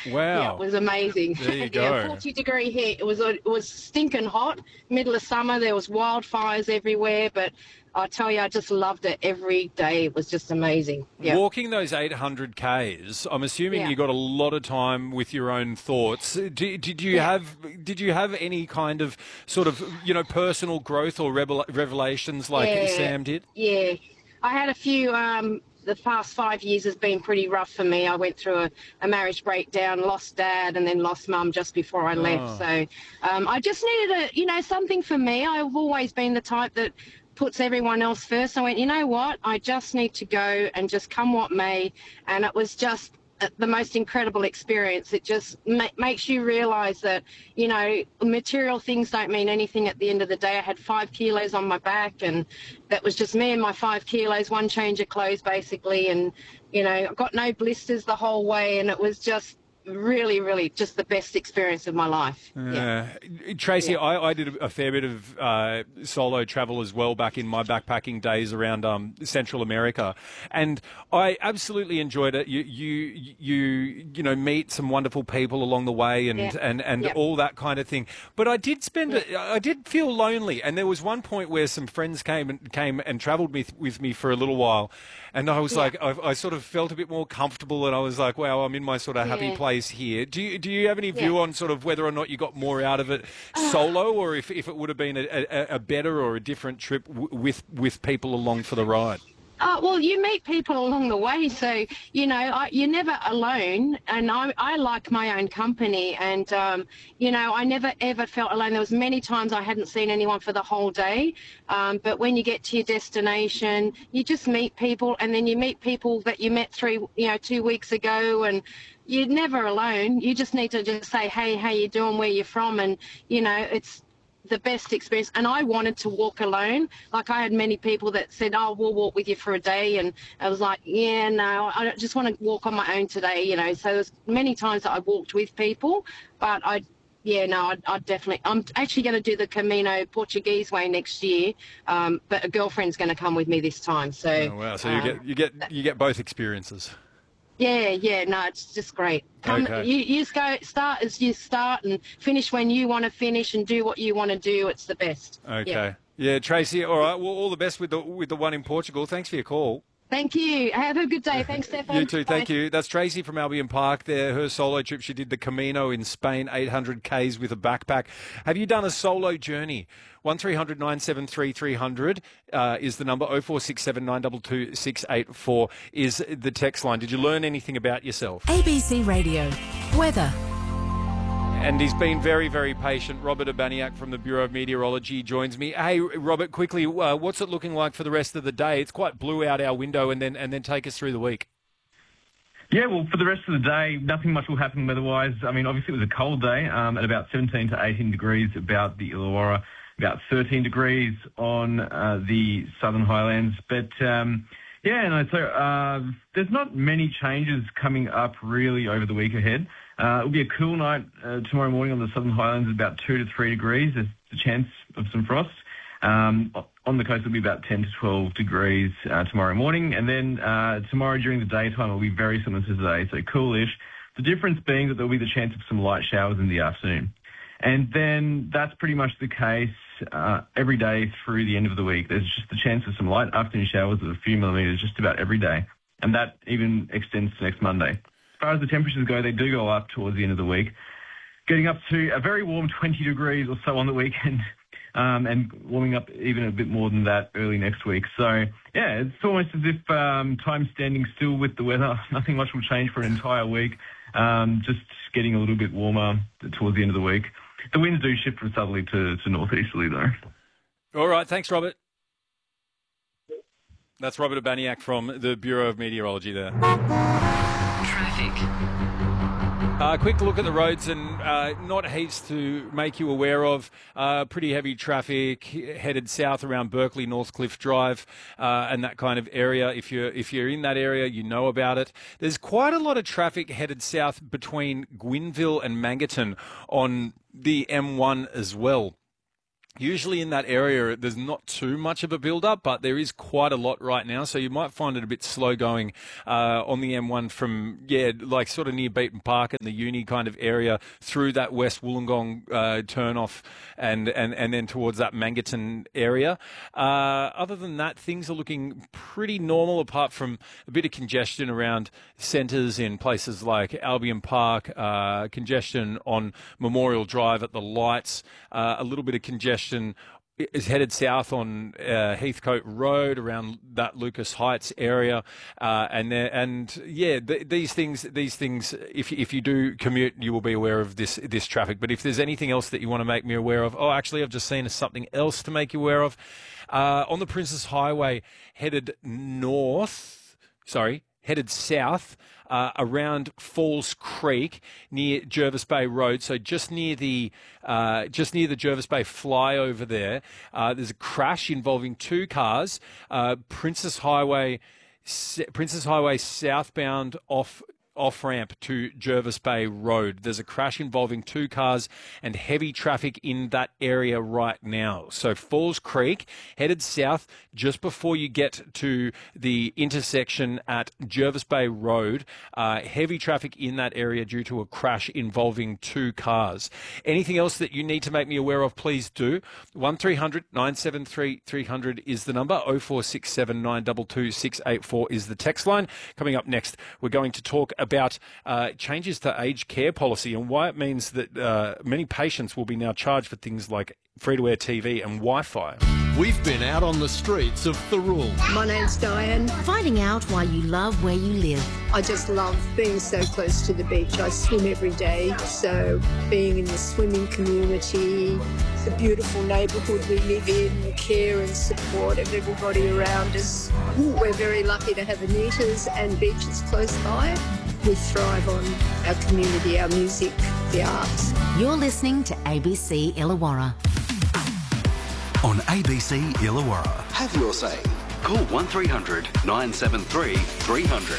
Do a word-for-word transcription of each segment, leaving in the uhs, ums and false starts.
Yeah, it Wow. was amazing. There you Yeah, go. forty degree heat. It was it was stinking hot. Middle of summer, there was wildfires everywhere, but I tell you, I just loved it every day. It was just amazing. Yeah. Walking those eight hundred Ks, I'm assuming Yeah. you got a lot of time with your own thoughts. Did, did you Yeah. have did you have any kind of sort of, you know, personal growth or revel- revelations like Yeah. Sam did? Yeah. I had a few. Um, the past five years has been pretty rough for me. I went through a, a marriage breakdown, lost dad, and then lost mum just before I left. Oh. So um, I just needed a, you know, something for me. I've always been the type that puts everyone else first. I went, you know what? I just need to go and just come what may. And it was just uh, the most incredible experience. It just ma- makes you realise that, you know, material things don't mean anything at the end of the day. I had five kilos on my back, and that was just me and my five kilos, one change of clothes basically. And, you know, I got no blisters the whole way, and it was just really, really just the best experience of my life. Yeah. Uh, Tracy, Yeah. I, I did a fair bit of uh, solo travel as well back in my backpacking days around um, Central America, and I absolutely enjoyed it. You, you, you, you know, meet some wonderful people along the way, and Yeah. and, and Yeah. all that kind of thing. But I did spend, a, I did feel lonely, and there was one point where some friends came and came and travelled with with me for a little while, and I was Yeah. like, I, I sort of felt a bit more comfortable, and I was like, wow, I'm in my sort of happy Yeah. place here. Do you do you have any view Yeah. on sort of whether or not you got more out of it solo, or if, if it would have been a, a, a better or a different trip w- with with people along for the ride? Uh, well, you meet people along the way, so you know I, you're never alone. And I, I like my own company, and um, you know I never ever felt alone. There was many times I hadn't seen anyone for the whole day, um, but when you get to your destination, you just meet people, and then you meet people that you met three, you know, two weeks ago, and you're never alone. You just need to just say, hey, how you doing, where you're from, and you know it's the best experience. And I wanted to walk alone. Like, I had many people that said, oh, we'll walk with you for a day, and I was like, yeah, no, I don't- just want to walk on my own today, you know. So there's many times that I walked with people, but I yeah, no, I I definitely, I'm actually going to do the Camino Portuguese way next year, um, but a girlfriend's going to come with me this time. So Oh wow! So you um, get you get you get both experiences. yeah, yeah, no, it's just great. Come, Okay. you, you just go start as you start and finish when you want to finish and do what you want to do. It's the best. Okay. Yeah. Yeah, Tracy. All right. Well, all the best with the with the one in Portugal. Thanks for your call. Thank you. Have a good day. Thanks, Stefan. You too, thank Bye. you. That's Tracy from Albion Park there. Her solo trip, she did the Camino in Spain, eight hundred Ks with a backpack. Have you done a solo journey? one three hundred nine seven three three hundred uh, is the number. oh four six seven nine two two six eight four is the text line. Did you learn anything about yourself? A B C Radio. Weather. And he's been very, very patient. Robert Urbaniak from the Bureau of Meteorology joins me. Hey, Robert, quickly, uh, what's it looking like for the rest of the day? It's quite blue out our window, and then and then take us through the week. Yeah, well, for the rest of the day, nothing much will happen weather-wise. I mean, obviously it was a cold day um, at about seventeen to eighteen degrees about the Illawarra, about thirteen degrees on uh, the Southern Highlands. But, um, yeah, no, so uh, there's not many changes coming up really over the week ahead. Uh, it'll be a cool night uh, tomorrow morning on the Southern Highlands, about two to three degrees. There's a chance of some frost. Um, on the coast, it'll be about ten to twelve degrees uh, tomorrow morning. And then uh, tomorrow during the daytime, it'll be very similar to today, so coolish. The difference being that there'll be the chance of some light showers in the afternoon. And then that's pretty much the case uh, every day through the end of the week. There's just the chance of some light afternoon showers of a few millimetres just about every day. And that even extends to next Monday. As far as the temperatures go, they do go up towards the end of the week, getting up to a very warm twenty degrees or so on the weekend, um, and warming up even a bit more than that early next week. So, yeah, it's almost as if um, time's standing still with the weather. Nothing much will change for an entire week, um, just getting a little bit warmer towards the end of the week. The winds do shift from southerly to, to northeasterly, though. All right, thanks, Robert. That's Robert Urbaniak from the Bureau of Meteorology there. Traffic. Uh, quick look at the roads, and uh, not heaps to make you aware of. Uh, pretty heavy traffic headed south around Berkeley, Northcliffe Drive, uh, and that kind of area. If you're if you're in that area, you know about it. There's quite a lot of traffic headed south between Gwynville and Mangaton on the M one as well. Usually in that area, there's not too much of a build-up, but there is quite a lot right now. So you might find it a bit slow going uh, on the M one from, yeah, like sort of near Beaton Park and the uni kind of area through that West Wollongong uh, turn-off and, and, and then towards that Mangaton area. Uh, other than that, things are looking pretty normal apart from a bit of congestion around centres in places like Albion Park, uh, congestion on Memorial Drive at the lights, uh, a little bit of congestion is headed south on uh, Heathcote Road around that Lucas Heights area, uh, and there, and yeah, th- these things, these things. If if you do commute, you will be aware of this this traffic. But if there's anything else that you want to make me aware of, oh, actually, I've just seen something else to make you aware of. Uh, on the Princes Highway, headed north. Sorry. Headed south uh, around Falls Creek near Jervis Bay Road, so just near the uh, just near the Jervis Bay flyover there. Uh, there's a crash involving two cars. Uh, Princess Highway, Princess Highway southbound off. Off-ramp to Jervis Bay Road. There's a crash involving two cars and heavy traffic in that area right now. So Falls Creek, headed south just before you get to the intersection at Jervis Bay Road. Uh, heavy traffic in that area due to a crash involving two cars. Anything else that you need to make me aware of, please do. one three hundred nine seven three three hundred is the number. oh four six seven nine two two six eight four is the text line. Coming up next, we're going to talk about uh, changes to aged care policy and why it means that uh, many patients will be now charged for things like free-to-air T V and Wi-Fi. We've been out on the streets of Thirroul. My name's Diane. Finding out why you love where you live. I just love being so close to the beach. I swim every day, so being in the swimming community, the beautiful neighbourhood we live in, the care and support of everybody around us. We're very lucky to have Anita's and beaches close by. We thrive on our community, our music, the arts. You're listening to A B C Illawarra. On A B C Illawarra. Have your say. Call one three hundred nine seven three three hundred.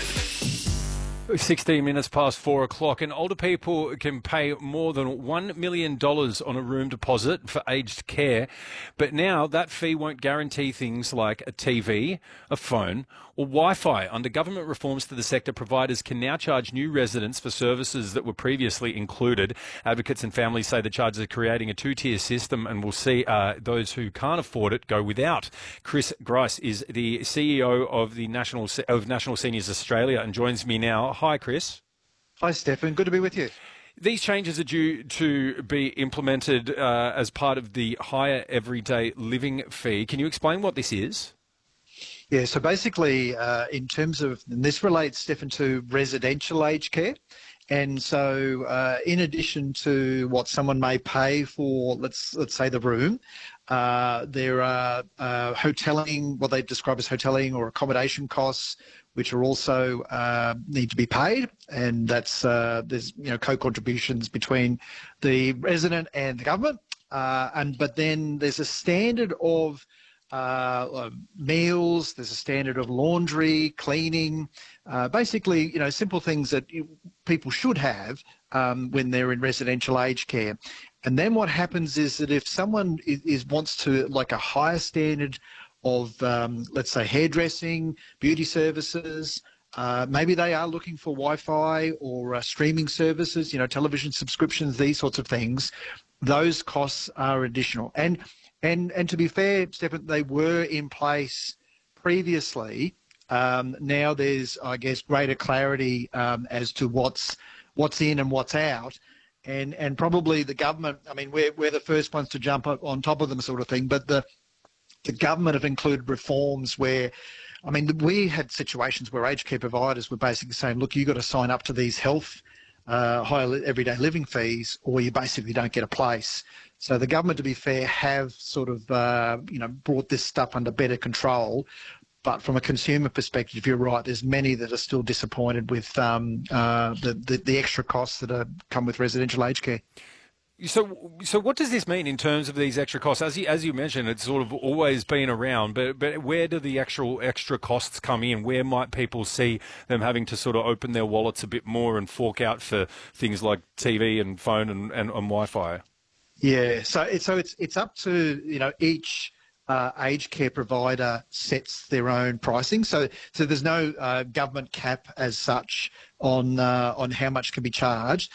sixteen minutes past four o'clock, and older people can pay more than one million dollars on a room deposit for aged care. But now that fee won't guarantee things like a T V, a phone, or Wi-Fi. Under government reforms to the sector, providers can now charge new residents for services that were previously included. Advocates and families say the charges are creating a two-tier system and will see uh, those who can't afford it go without. Chris Grice is the C E O of the National of National Seniors Australia and joins me now. Hi, Chris. Hi, Stefan. Good to be with you. These changes are due to be implemented uh, as part of the higher everyday living fee. Can you explain what this is? Yeah, so basically, uh, in terms of, and this relates, Stefan, to residential aged care. And so, uh, in addition to what someone may pay for, let's let's say the room, uh, there are uh, hotelling, what they describe as hotelling or accommodation costs, which are also uh, need to be paid, and that's uh, there's you know co-contributions between the resident and the government, uh, and but then there's a standard of uh, meals, there's a standard of laundry, cleaning, uh, basically you know simple things that you, people should have um, when they're in residential aged care. And then what happens is that if someone is, is wants to like a higher standard of, um, let's say, hairdressing, beauty services, uh, maybe they are looking for Wi-Fi or uh, streaming services, you know, television subscriptions, these sorts of things, those costs are additional. And and and to be fair, Stephen, they were in place previously. Um, now there's, I guess, greater clarity um, as to what's what's in and what's out. And and probably the government, I mean, we're, we're the first ones to jump up on top of them sort of thing, but the The government have included reforms where, I mean, we had situations where aged care providers were basically saying, look, you've got to sign up to these health, uh, higher everyday living fees, or you basically don't get a place. So the government, to be fair, have sort of, uh, you know, brought this stuff under better control. But from a consumer perspective, you're right, there's many that are still disappointed with um, uh, the, the, the extra costs that are, come with residential aged care. So, so what does this mean in terms of these extra costs? As you, as you mentioned, it's sort of always been around, but, but where do the actual extra costs come in? Where might people see them having to sort of open their wallets a bit more and fork out for things like T V and phone and, and, and Wi-Fi? Yeah, so it's so it's it's up to you know each uh, aged care provider sets their own pricing. So so there's no uh, government cap as such on uh, on how much can be charged.